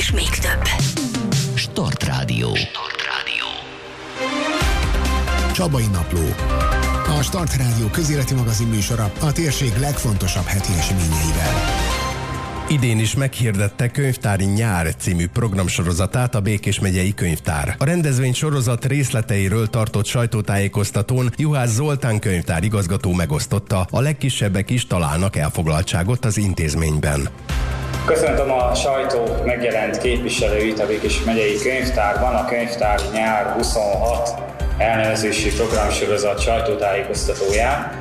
és még több. Start Rádió. Csabai Napló. A Start Rádió közéleti magazin műsora a térség legfontosabb heti eseményeivel. Idén is meghirdette Könyvtári Nyár című programsorozatát a Békés megyei könyvtár. A rendezvény sorozat részleteiről tartott sajtótájékoztatón Juhász Zoltán könyvtár igazgató megosztotta, a legkisebbek is találnak elfoglaltságot az intézményben. Köszöntöm a sajtó megjelent képviselőit a Békés megyei könyvtárban. A Könyvtári Nyár 26 elnevezési programsorozat sajtótájékoztatóján.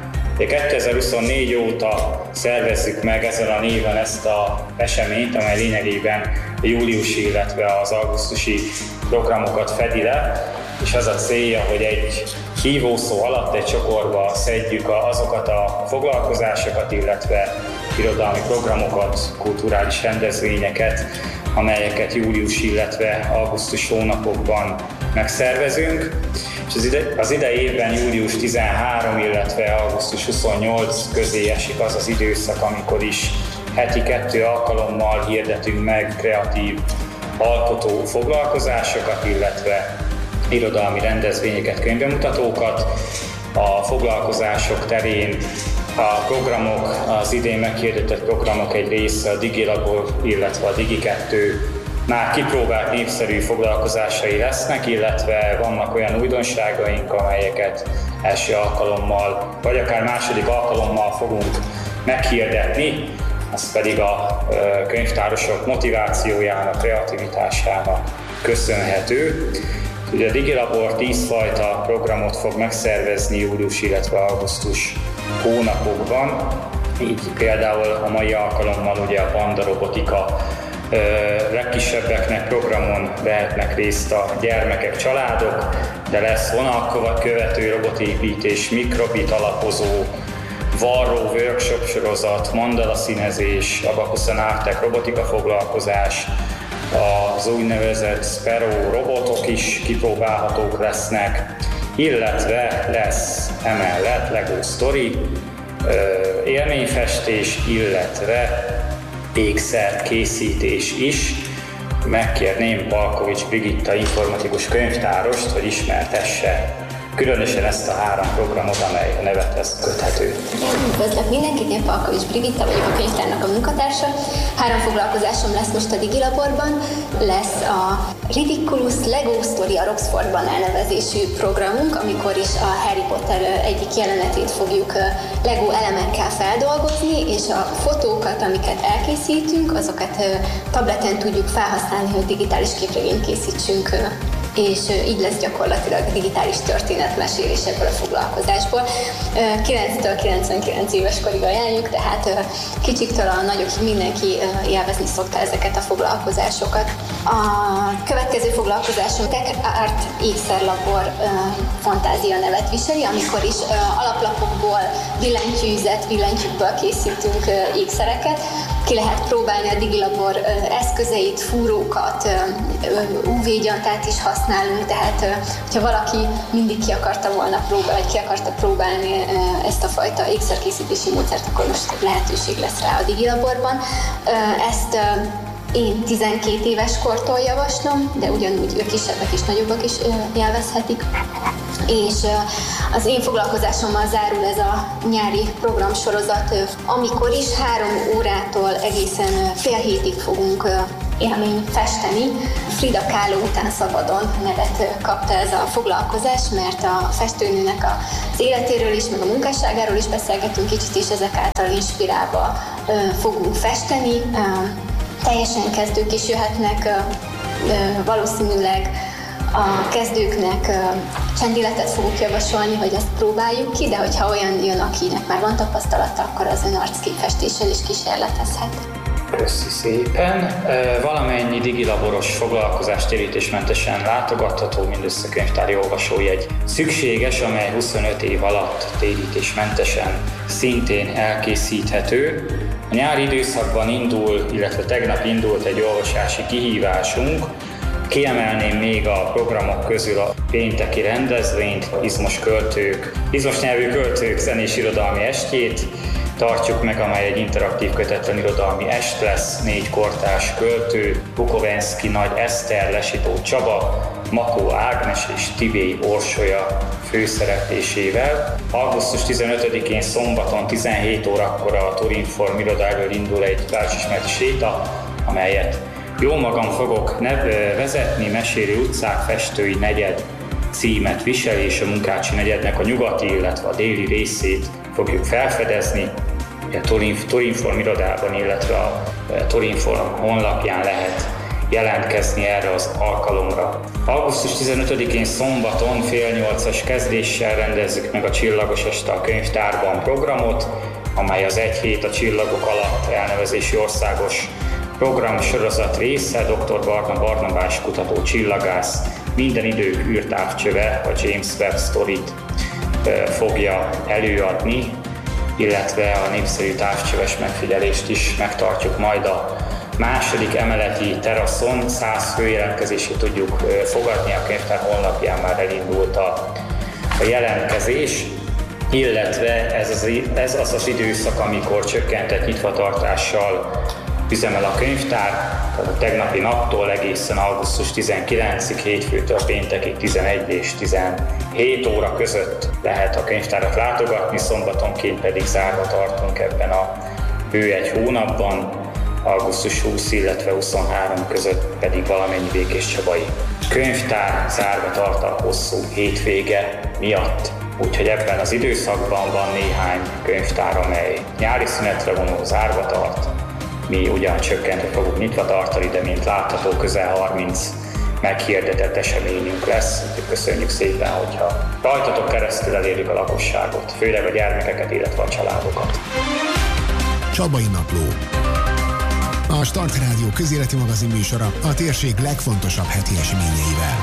2024 óta szervezzük meg ezzel a néven ezt az eseményt, amely lényegében a júliusi, illetve az augusztusi programokat fedi le, és az a célja, hogy egy hívószó alatt egy csokorba szedjük azokat a foglalkozásokat, illetve irodalmi programokat, kulturális rendezvényeket, amelyeket július, illetve augusztus hónapokban megszervezünk. És az idei évben július 13, illetve augusztus 28 közé esik az az időszak, amikor is heti 2 alkalommal hirdetünk meg kreatív alkotó foglalkozásokat, illetve irodalmi rendezvényeket, könyvbemutatókat. A foglalkozások terén a programok, az idén meghirdetett programok egy része a DigiLabor, illetve a Digi2 már kipróbált népszerű foglalkozásai lesznek, illetve vannak olyan újdonságaink, amelyeket első alkalommal, vagy akár második alkalommal fogunk meghirdetni, az pedig a könyvtárosok motivációjának, kreativitásának köszönhető. Ugye a DigiLabor 10 fajta programot fog megszervezni július, illetve augusztus hónapokban. Így például a mai alkalommal ugye a Panda robotika legkisebbeknek programon vehetnek részt a gyermekek, családok, de lesz vonalkövető robotépítés, mikrobit alapozó, varró workshop sorozat, mandala színezés, Abakusan Artek robotika foglalkozás, az úgynevezett Sparrow robotok is kipróbálhatók lesznek, illetve lesz emellett Lego Story, élményfestés, illetve ékszert készítés is. Megkérném Palkovics Brigitta informatikus könyvtárost, hogy ismertesse különösen ezt a 3 programot, amely a nevethez köthető. Üdvözlök mindenkit, én Palkovics Brigitta vagyok, a könyvtárnak a munkatársa. 3 foglalkozásom lesz most a DigiLaborban. Lesz a Ridiculous Lego Story a Roxfordban elnevezésű programunk, amikor is a Harry Potter egyik jelenetét fogjuk Lego elemekkel feldolgozni, és a fotókat, amiket elkészítünk, azokat tableten tudjuk felhasználni, hogy digitális képregényt készítsünk, és így lesz gyakorlatilag digitális történetmesélés ebből a foglalkozásból. 9-től 99 éves korig ajánljuk, tehát kicsiktől a nagyokig mindenki élvezni szokta ezeket a foglalkozásokat. A következő foglalkozásom Tech Art ékszerlabor fantázia nevet viseli, amikor is alaplapokból, billentyűzetből készítünk ékszereket. Ki lehet próbálni a DigiLabor eszközeit, fúrókat, UV-gyantát is használunk, tehát hogyha valaki mindig ki akarta próbálni ezt a fajta ékszerkészítési módszert, akkor most lehetőség lesz rá a DigiLaborban. Ezt én 12 éves kortól javaslom, de ugyanúgy kisebbek és nagyobbak is élvezhetik. És az én foglalkozásommal zárul ez a nyári programsorozat, amikor is 3 órától egészen fél hétig fogunk élményt festeni. Frida Kahlo után szabadon nevet kapta ez a foglalkozás, mert a festőnőnek az életéről is, meg a munkásságáról is beszélgetünk kicsit, és ezek által inspirálva fogunk festeni. Teljesen kezdők is jöhetnek, valószínűleg a kezdőknek csendéletet fogunk javasolni, hogy ezt próbáljuk ki, de hogyha olyan jön, akinek már van tapasztalata, akkor az ön arcképfestéssel is kísérletezhet. Köszi szépen! Valamennyi digilaboros foglalkozás térítésmentesen látogatható, mindössze könyvtári olvasójegy szükséges, amely 25 év alatt térítésmentesen szintén elkészíthető. A nyári időszakban indul, illetve tegnap indult egy olvasási kihívásunk. Kiemelném még a programok közül a pénteki rendezvényt, izmos nyelvű költők zenés irodalmi estjét, tartjuk meg, amely egy interaktív kötetlen irodalmi est lesz, 4 kortárs költő, Bukovensky Nagy Eszter, Lesitó Csaba, Makó Ágnes és Tivéi Orsolya főszereplésével. Augusztus 15-én szombaton 17 órakor a Turinform iroda elől indul egy városismereti séta, amelyet jó magam fogok vezetni, Meséri utcák, Festői negyed címet visel, és a Munkácsi negyednek a nyugati, illetve a déli részét fogjuk felfedezni. A Turinform irodában, illetve a Turinform honlapján lehet jelentkezni erre az alkalomra. Augusztus 15-én szombaton fél 8-as kezdéssel rendezzük meg a Csillagos este a könyvtárban programot, amely az Egy hét a csillagok alatt elnevezésű országos programsorozat része. Dr. Barna Barnabás kutató csillagász minden idők űrtávcsöve, a James Webb Storyt fogja előadni, illetve a népszerű távcsöves megfigyelést is megtartjuk majd a második emeleti teraszon. 100 főjelentkezését tudjuk fogadni, a könyvtár honlapján már elindult a jelentkezés, illetve ez az időszak, amikor csökkentett nyitvatartással üzemel a könyvtár, tehát a tegnapi naptól egészen augusztus 19-ig, hétfőtől péntekig 11 és 17 óra között lehet a könyvtárat látogatni, szombatonként pedig zárva tartunk ebben a bő egy hónapban, augusztus 20, illetve 23 között pedig valamennyi békéscsabai könyvtár zárva tart a hosszú hétvége miatt. Úgyhogy ebben az időszakban van néhány könyvtár, amely nyári szünetre vonul, zárva tart. Mi ugyan csökkentve fogunk nyitva tartani, de mint látható, közel 30 meghirdetett eseményünk lesz. Köszönjük szépen, hogyha rajtatok keresztül elérjük a lakosságot, főleg a gyermekeket, illetve a családokat. Csabai Napló. A Start Rádió közéleti magazin műsora a térség legfontosabb heti eseményeivel.